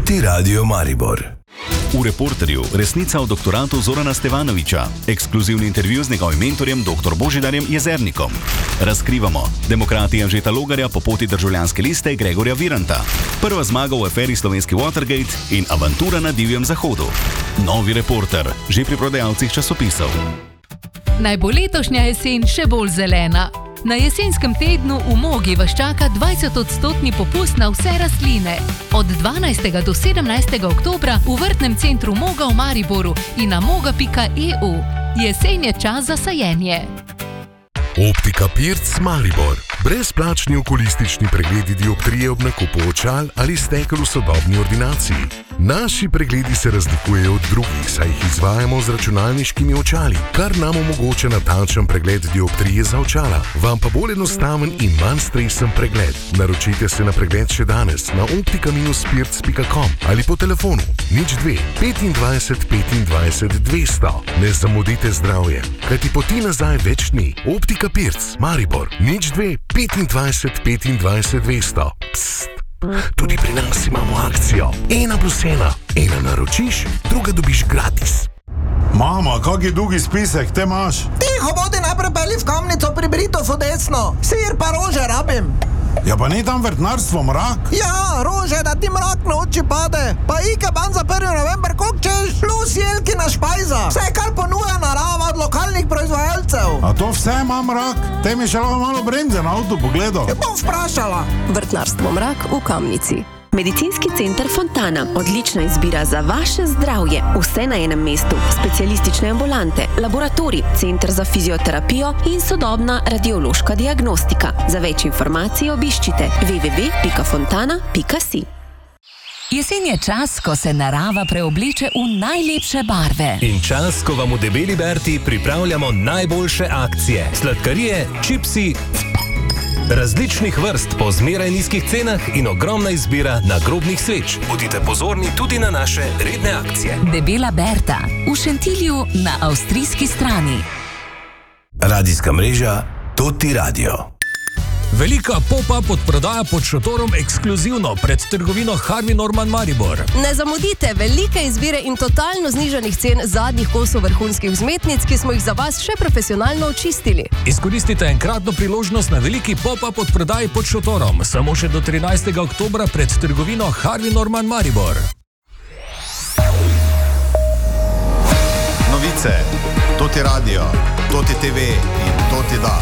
Tuti Radio Maribor. V Reporterju resnica o doktoratu Zorana Stevanovića, ekskluzivni intervju z njegovim mentorjem dr. Božidarjem Jezernikom. Razkrivamo demokrati Anžeta Logarja po poti državljanske liste Gregorja Viranta, prva zmaga v aferi slovenski Watergate in avantura na Divjem zahodu. Novi Reporter, že pri prodajalcih časopisov. Naj bo letošnja jesen še bolj zelena. Na jesenskem tednu v Mogi vas čaka 20% popust na vse rastline. Od 12. do 17. oktobra v vrtnem centru Moga v Mariboru in na moga.eu. Jesen je čas za sajenje. Optika Pirc Maribor. Brezplačni okulistični pregledi dioptrije ob nakupu očal ali stekel v sodobni ordinaciji. Naši pregledi se razlikujejo od drugih, saj jih izvajamo z računalniškimi očali, kar nam omogoča natančen pregled dioptrije za očala. Vam pa bolj enostaven in manj stresen pregled. Naročite se na pregled še danes na optika-pirc.com ali po telefonu 02 25 25 200. Ne zamudite zdravje, kajti poti nazaj več ni. Optika Pirc Maribor 02 25 25 200. Psst. Tudi pri nas imamo akcijo 1+1. Ena naročiš, druga dobiš gratis. Mama, kak je dolgi spisek, te imaš? Tiho bodi, najprej pelji v Kamnico pri Britofu desno. Sir pa rože rabim. Ja, pa ni tam vrtnarstvo mrak? Ja, rože, da ti mrak na oči pade. Pa Ikeban za 1. november, koliko češ, plus jelkina špajza. Vse, kar ponuja narava od lokalnih proizvajalcev. A to vse ima mrak? Te mi še lahko malo bremze na avtu pogledal. Ja, bom vprašala. Vrtnarstvo mrak v Kamnici. Medicinski center Fontana. Odlična izbira za vaše zdravje. Vse na enem mestu. Specialistične ambulante, laboratorij, center za fizioterapijo in sodobna radiološka diagnostika. Za več informacij obiščite www.fontana.si. Jesen je čas, ko se narava preobleče v najlepše barve. In čas, ko vam v Debeli Berti pripravljamo najboljše akcije. Sladkarije, čipsi, različnih vrst po zmeraj nizkih cenah in ogromna izbira nagrobnih sveč. Bodite pozorni tudi na naše redne akcije. Debela Berta v Šentilju na avstrijski strani. Radijska mreža Tuti Radio. Velika pop-up odprodaja pod šotorom ekskluzivno pred trgovino Harvey Norman Maribor. Ne zamudite velike izbire in totalno znižanih cen zadnjih kosov vrhunskih vzmetnic, ki smo jih za vas še profesionalno očistili. Izkoristite enkratno priložnost na veliki pop-up odprodaji pod šotorom, samo še do 13. oktobra pred trgovino Harvey Norman Maribor. Novice, Tuti Radio, Tuti TV in Tuti Da.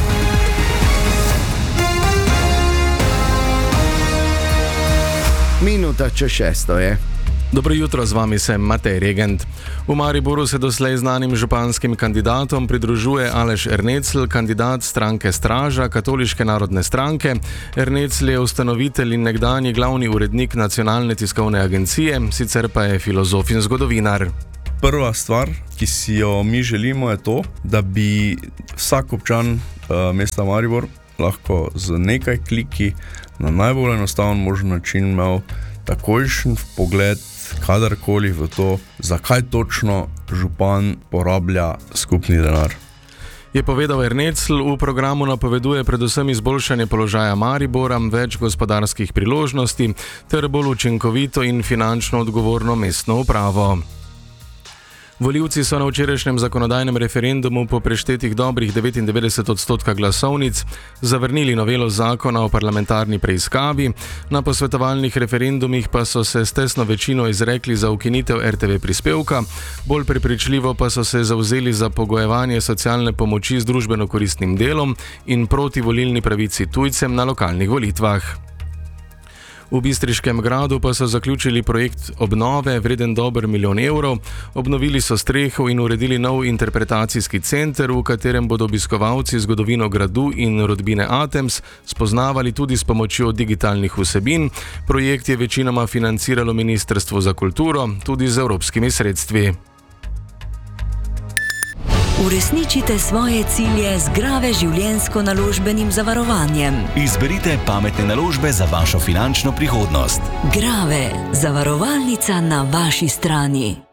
Minuta čez 6 je. Dobro jutro, z vami sem Matej Regent. V Mariboru se doslej znanim županskim kandidatom pridružuje Aleš Ernecl, kandidat stranke Straža, Katoliške narodne stranke. Ernecl je ustanovitelj in nekdanji glavni urednik Nacionalne tiskovne agencije, sicer pa je filozof in zgodovinar. Prva stvar, ki si jo mi želimo, je to, da bi vsak občan mesta Maribor lahko z nekaj kliki na najbolj enostaven možen način imel takojšen pogled kadarkoli v to, zakaj točno župan porablja skupni denar. Je povedal Ernecl, v programu napoveduje predvsem izboljšanje položaja Maribora, več gospodarskih priložnosti ter bolj učinkovito in finančno odgovorno mestno upravo. Volivci so na včerajšnjem zakonodajnem referendumu po preštetih dobrih 99% glasovnic zavrnili novelo zakona o parlamentarni preiskavi, na posvetovalnih referendumih pa so se s tesno večino izrekli za ukinitev RTV prispevka, bolj prepričljivo pa so se zavzeli za pogojevanje socialne pomoči z družbeno koristnim delom in proti volilni pravici tujcem na lokalnih volitvah. V Bistriškem gradu pa so zaključili projekt obnove vreden dober 1 milijon evrov, obnovili so streho in uredili nov interpretacijski center, v katerem bodo obiskovalci zgodovino gradu in rodbine Atems spoznavali tudi s pomočjo digitalnih vsebin. Projekt je večinoma financiralo Ministrstvo za kulturo, tudi z evropskimi sredstvi. Uresničite svoje cilje z Grave življenjsko-naložbenim zavarovanjem. Izberite pametne naložbe za vašo finančno prihodnost. Grave, zavarovalnica na vaši strani.